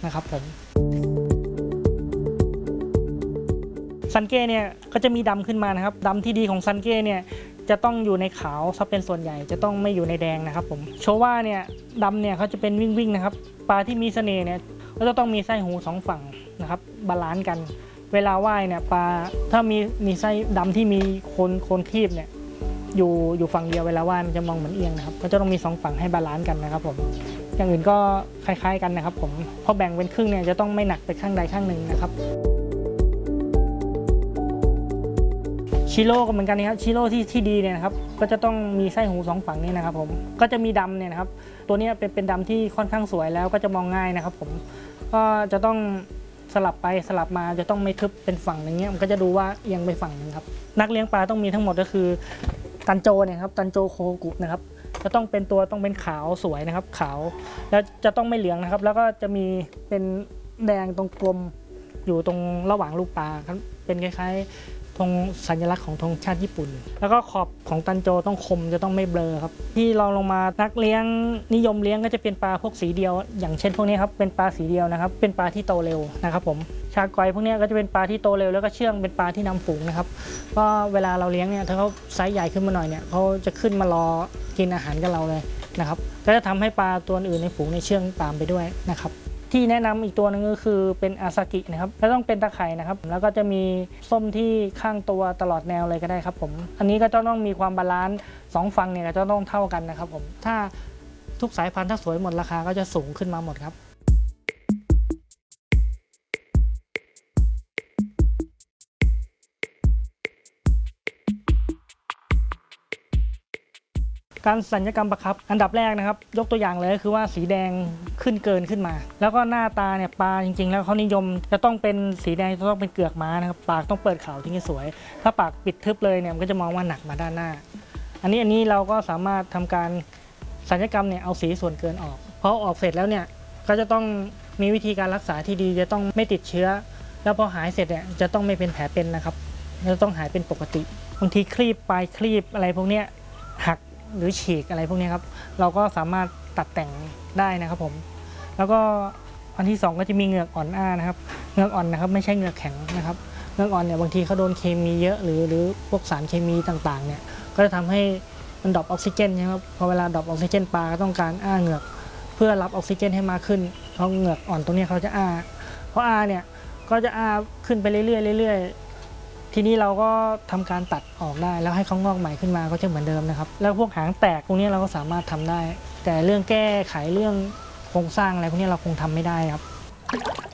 นะครับผมซันเก้เนี่ยก็จะมีดำขึ้นมานะครับดำที่ดีของซันเก้เนี่ยจะต้องอยู่ในขาวซะเป็นส่วนใหญ่จะต้องไม่อยู่ในแดงนะครับผมโชว่าเนี่ยดำเนี่ยเขาจะเป็นวิ่งนะครับปลาที่มีเสน่ห์เนี่ยก็จะต้องมีไส้หู2ฝั่งนะครับบาลานซ์กันเวลาว่ายเนี่ยปลาถ้ามีไส้ดำที่มีโคนคีบเนี่ยอยู่ฝั่งเดียวเวลาว่ายมันจะมองเหมือนเอียงนะครับก็จะต้องมี2ฝั่งให้บาลานซ์กันนะครับผมอย่างอื่นก็คล้ายๆกันนะครับผมพอแบ่งเป็นครึ่งเนี่ยจะต้องไม่หนักไปข้างใดข้างหนึ่งนะครับชิโร่ก็เหมือนกันนะครับชิโร่ที่ดีเนี่ยนะครับก็จะต้องมีไส้หู2ฝั่งนี้นะครับผมก็จะมีดำเนี่ยนะครับตัวนี้เป็นดำที่ค่อนข้างสวยแล้วก็จะมองง่ายนะครับผมก็จะต้องสลับไปสลับมาจะต้องไม่ทึบเป็นฝั่งอย่างเงี้ยมันก็จะดูว่าเอียงไปฝั่งนึงครับนักเลี้ยงปลาต้องมีทั้งหมดก็คือตันโจเนี่ยครับตันโจโคกุนะครับจะต้องเป็นขาวสวยนะครับขาวแล้วจะต้องไม่เหลืองนะครับแล้วก็จะมีเป็นแดงตรงกลมอยู่ตรงระหว่างลูกปลาครับเป็นคล้ายๆธงสัญลักษณ์ของธงชาติญี่ปุ่นแล้วก็ขอบของตันโจต้องคมจะต้องไม่เบลอครับที่เราลงมานักเลี้ยงนิยมเลี้ยงก็จะเป็นปลาพวกสีเดียวอย่างเช่นพวกนี้ครับเป็นปลาสีเดียวนะครับเป็นปลาที่โตเร็วนะครับผมชากอยพวกนี้ก็จะเป็นปลาที่โตเร็วแล้วก็เชื่องเป็นปลาที่นำฝูงนะครับก็เวลาเราเลี้ยงเนี่ยถ้าเขาไซส์ใหญ่ขึ้นมาหน่อยเนี่ยเขาจะขึ้นมารอกินอาหารกับเราเลยนะครับก็จะทำให้ปลาตัวอื่นในฝูงในเชื่องตามไปด้วยนะครับที่แนะนำอีกตัวนึงก็คือเป็นอาซากินะครับแล้วต้องเป็นตะไคร่นะครับแล้วก็จะมีส้มที่ข้างตัวตลอดแนวเลยก็ได้ครับผมอันนี้ก็จะต้องมีความบาลานซ์2ฝั่งเนี่ยก็จะต้องเท่ากันนะครับผมถ้าทุกสายพันธุ์ถ้าสวยหมดราคาก็จะสูงขึ้นมาหมดครับการสัญญกรรมประครับอันดับแรกนะครับยกตัวอย่างเลยก็คือว่าสีแดงขึ้นมาแล้วก็หน้าตาเนี่ยปลาจริงๆแล้วเขานิยมจะต้องเป็นสีแดงจะต้องเป็นเกือกม้านะครับปากต้องเปิดขาวถึงจะสวยถ้าปากปิดทึบเลยเนี่ยมันก็จะมองว่าหนักมาด้านหน้าอันนี้เราก็สามารถทำการสัญญกรรมเนี่ยเอาสีส่วนเกินออกพอออกเสร็จแล้วเนี่ยก็จะต้องมีวิธีการรักษาที่ดีจะต้องไม่ติดเชื้อแล้วพอหายเสร็จเนี่ยจะต้องไม่เป็นแผลเป็นนะครับจะต้องหายเป็นปกติบางทีครีบปลายครีบอะไรพวกเนี้ยหักหรือฉีกอะไรพวกนี้ครับเราก็สามารถตัดแต่งได้นะครับผมแล้วก็อันที่2ก็จะมีเหงือกอ่อนนะครับเหงือกอ่อนนะครับไม่ใช่เหงือกแข็งนะครับเหงือกอ่อนเนี่ยบางทีเขาโดนเคมีเยอะหรือพวกสารเคมีต่างๆเนี่ยก็จะทำให้มันดรอปออกซิเจนใช่ไหมครับพอเวลาดรอปออกซิเจนปลาก็ต้องการเหงือกเพื่อรับออกซิเจนให้มากขึ้นเพราะเหงือกอ่อนตรงนี้เขาจะเพราะเนี่ยก็จะขึ้นไปเรื่อยทีนี้เราก็ทำการตัดออกได้แล้วให้เขางอกใหม่ขึ้นมาก็จะเหมือนเดิมนะครับแล้วพวกหางแตกพวกนี้เราก็สามารถทำได้แต่เรื่องแก้ไขเรื่องโครงสร้างอะไรพวกนี้เราคงทำไม่ได้ครับ